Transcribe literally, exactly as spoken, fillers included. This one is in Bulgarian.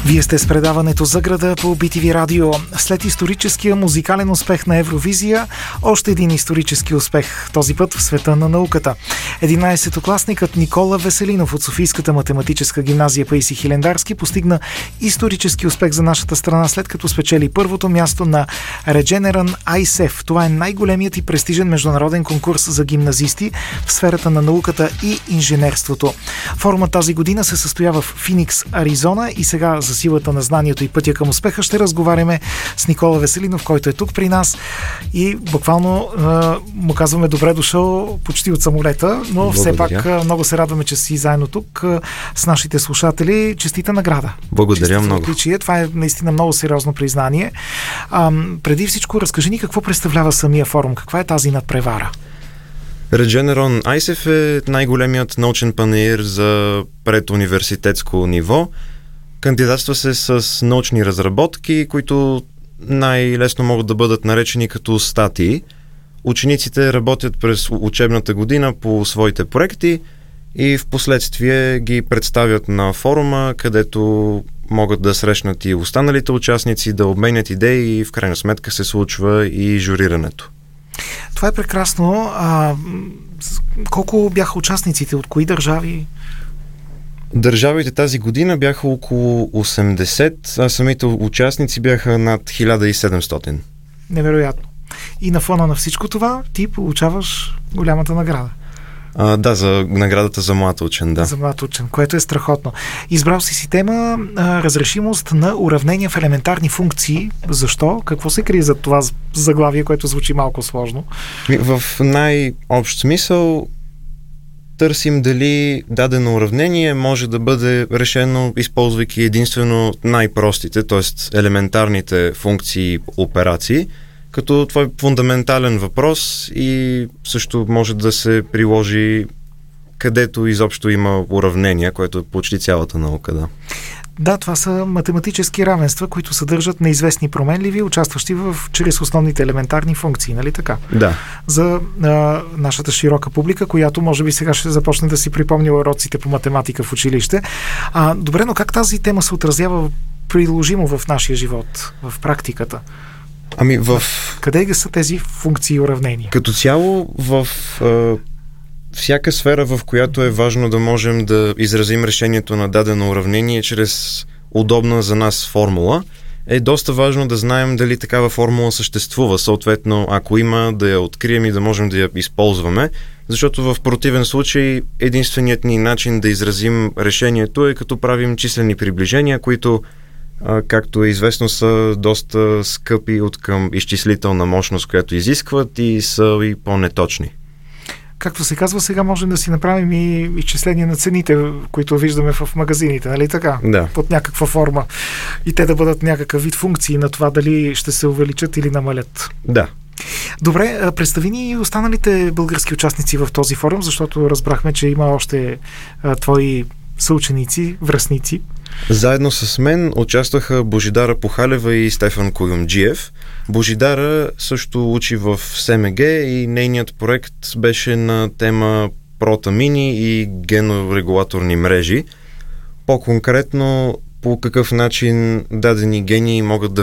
Вие сте с предаването За града по Би Ти Ви радио. След историческия музикален успех на Евровизия, още един исторически успех, този път в света на науката. единайсетокласникът Никола Веселинов от Софийската математическа гимназия Паисий Хилендарски постигна исторически успех за нашата страна, след като спечели първото място на Regeneron ай ес еф. Това е най-големият и престижен международен конкурс за гимназисти в сферата на науката и инженерството. Форумът тази година се състоява в Финикс, Аризона, и сега за силата на знанието и пътя към успеха ще разговаряме с Никола Веселинов, който е тук при нас, и буквално е, му казваме добре дошъл почти от самолета, но Благодаря. Все пак много се радваме, че си заедно тук е, с нашите слушатели. Честита награда. Благодаря Честита много. Отличие. Това е наистина много сериозно признание. А, преди всичко, разкажи ни какво представлява самия форум, каква е тази надпревара? Regeneron ай ес еф е най-големият научен панаир за предуниверситетско ниво. Кандидатства се с научни разработки, които най-лесно могат да бъдат наречени като статии. Учениците работят през учебната година по своите проекти и в последствие ги представят на форума, където могат да срещнат и останалите участници, да обменят идеи и в крайна сметка се случва и журирането. Това е прекрасно. А, колко бяха участниците? От кои държави? Държавите тази година бяха около осемдесет, а самите участници бяха над хиляда и седемстотин. Невероятно. И на фона на всичко това ти получаваш голямата награда. А, да, за наградата за млад учен, да. За млад учен, което е страхотно. Избрал си си тема а, разрешимост на уравнения в елементарни функции. Защо? Какво се крие за това заглавие, което звучи малко сложно? В най-общ смисъл търсим дали дадено уравнение може да бъде решено, използвайки единствено най-простите, т.е. елементарните функции и операции, като това е фундаментален въпрос и също може да се приложи където изобщо има уравнения, което е почти цялата наука, да. Да, това са математически равенства, които съдържат неизвестни променливи, участващи в чрез основните елементарни функции, нали така? Да. За а, нашата широка публика, която може би сега ще започне да си припомня уроците по математика в училище. А, добре, но как тази тема се отразява приложимо в нашия живот, в практиката? Ами в... Къде са тези функции и уравнения? Като цяло в... А... всяка сфера, в която е важно да можем да изразим решението на дадено уравнение чрез удобна за нас формула, е доста важно да знаем дали такава формула съществува. Съответно, ако има, да я открием и да можем да я използваме, защото в противен случай единственият ни начин да изразим решението е като правим числени приближения, които, както е известно, са доста скъпи от към изчислителна мощност, която изискват, и са и по-неточни. Както се казва, сега можем да си направим и изчисления на цените, които виждаме в магазините, нали така? Да. Под някаква форма. И те да бъдат някакъв вид функции на това дали ще се увеличат или намалят. Да. Добре, представи ни и останалите български участници в този форум, защото разбрахме, че има още а, твои съученици, връстници. Заедно с мен участваха Божидара Похалева и Стефан Куюмджиев. Божидара също учи в СМГ и нейният проект беше на тема протамини и генорегулаторни мрежи. По-конкретно, по какъв начин дадени гени могат да